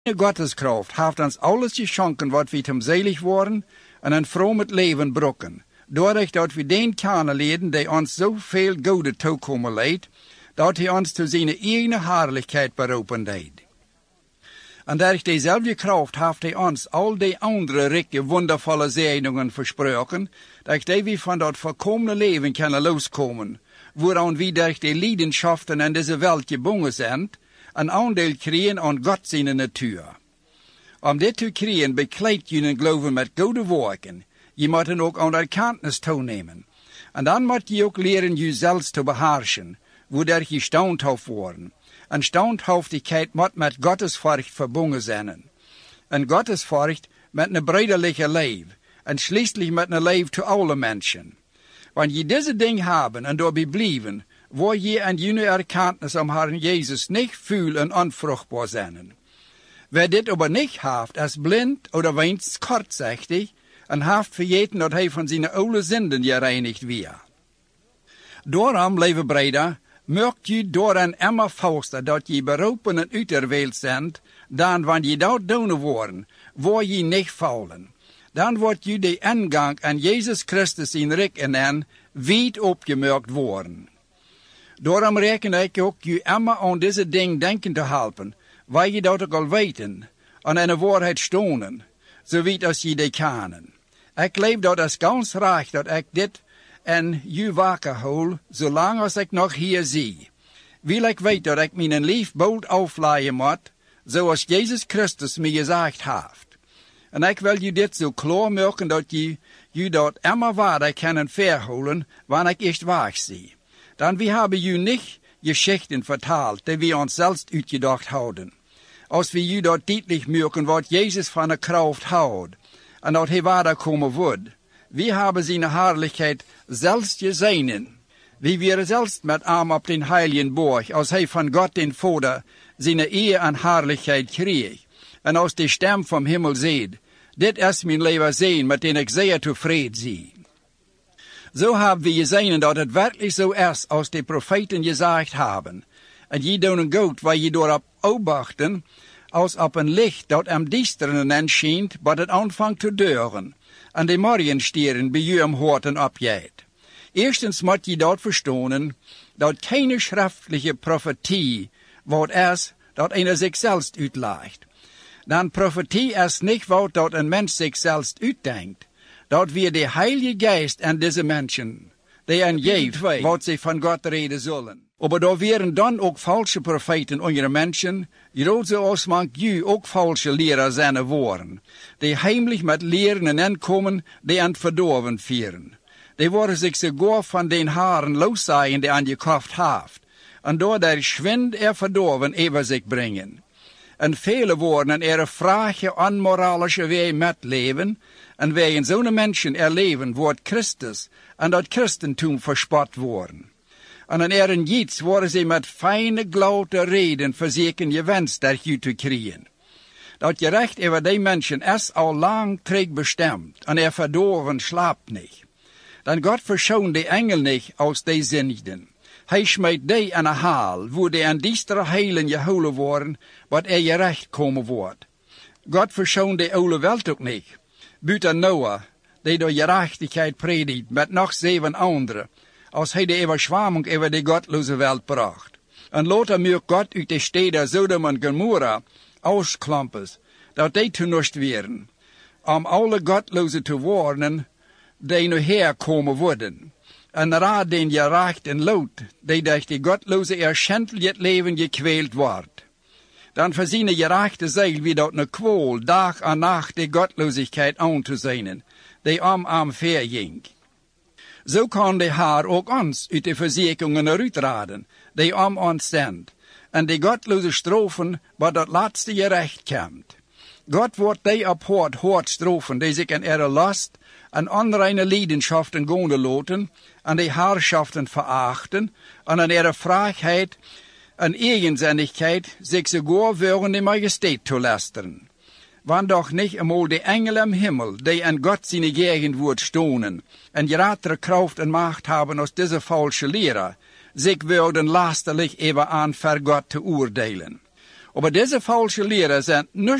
Gotteskraft heeft ons alles geschonken wat we hem selig worden en een vroom leven brokken, doordat dat we den kennenleren die ons zoveel goede toekomen leidt, dat hij ons tot zijn eigen heerlijkheid beroepen deed. En door dezelfde kracht heeft hij ons al die andere rijke, wondervolle zegeningen versproken, dat we van dat volkomene leven kunnen loskomen, waaraan we door de leidenschaften in deze wereld gebonden zijn, een aandeel krijgen aan God zijn natuur. Om dit te krijgen bekleedt je een geloven met goede werken. Je moet dan ook aan erkennis toenemen. En dan moet je ook leren jezelf te beheersen, waardoor je standhaft worden. En standhaftigheid moet met Gottesfurcht verbonden zijn. En Gottesfurcht met een broederlijke leven. En schließlich met een leven te alle mensen. Want je deze ding hebben en daarbij blijven, waar je en jullie erkennis om Herrn Jezus niet vuil en onvruchtbaar zijn. Wer dit aber niet heeft, is blind oder wenigstens kortzichtig en heeft vergeten dat hij van zijn oude zinden gereinigd weer. Daarom, lieve breder, merkt je door een immer vaster dat je beroepen en uiterwereld bent, dan wanneer je dat doen worden, waar je niet vallen. Dan wordt je de ingang aan Jezus Christus in rijk en wijd opgemerkt worden. Daarom reken ik ook je immer aan deze ding denken te helpen, waar je dat ook al weten, en in de waarheid stonen, zowiet als je die kennen. Ik leef dat als gans recht dat ik dit en je wakker hou, zolang als ik nog hier zie. Wil ik weet dat ik mijn lief bold afleiden moet, zoals Jezus Christus me gezegd heeft. En ik wil je dit zo klaar maken dat je dat immer waardig kunnen verhouden, wanneer ik echt weg zie. Dan we hebben je niet geschichten verteld, die we ons zelfs uitgedacht houden. Als we je dat duidelijk maken wat Jezus van de kracht houdt, en dat hij waardig komen wordt. We hebben zijn heerlijkheid zelfs gezien. We waren zelfs met hem op den heiligen borg, als hij van God den Vader zijn eer en heerlijkheid kreeg. En als de stem van hemel zei, dit is mijn leven zijn, met den ik zeer tevreden zie. Zo hebben we gezien dat het werkelijk zo is, als de profeten gezegd hebben. En je doen een goed waar je door op opwachten, als op een licht dat am diesteren schijnt, wat het aanvangt te deuren, en de morgenstieren bij je horten opjaagt. Eerstens moet je dat verstaan, dat keine schriftelijke profetie wat is, dat een zichzelf uitlegt. Dan profetie is niet wat dat een mens zichzelf uitdenkt, dat weer de Heilige Geest aan deze mensen, die aan geeft, wat ze van God reden zullen. Maar daar waren dan ook valse profeten onder mensen, zoals mank je ook valse leraar zijn worden, die heimelijk met leren en inkomen die aan het verdorven vieren. Die worden zich sogar van den haren loszaaien die aan je kracht heeft, en door der schwind verdorven over zich brengen. En vele worden er vrage onmoralische wij met leven, en wij in zo'n mensen erleven wordt Christus en dat Christentum verspot worden. En in eren iets worden ze met fijne glaute reden verzekeren gewenst daartoe te krijgen. Dat gerecht over die mensen is al lang terug bestemd, en verdorven slaapt niet. Dan God verschoont de engel niet als die zinnigen. Hij smijt die aan een haal, waar die aan diestere heilen gehouden worden, wat gerecht komen wordt. God verschoont de oude welt ook niet. Buiten Noah, die door gerechtigheid predikt met nog 7 anderen, als hij de overschwamming over de godloze welt bracht. En later moet God uit de steden Sodom en Gomorra ausklampen, dat die tenust werden, om alle godloze te warnen, die nu herkomen worden. En raad den gerecht en lood, die durch de godloze erschentel het leven gekweeld wordt. Dan verzinnen gerechte zeil wie dat ne kwol dag en nacht de godlosigheid aan te zijn, die am verging. Zo kan de Heer ook ons uit de verzekeringen eruitraden, die om ons zijn, en de godloze strofen wat dat laatste gerecht komt. God wordt die op hoort strofen, die zich in ihre last en onreine leidenschaften gaan laten, en die herrschaften verachten, en in ihre vrijheid en eigenzinnigheid zich sogar würden de majesteit toelasteren. Want doch nicht einmal de engelen im Himmel, die an Gott seine Gegenwart stonen, en gratere Kraft en Macht haben als diese falsche Lehrer, sich würden lasterlich über an vor Gott te oordelen. Aber diese falsche Lehrer sind nicht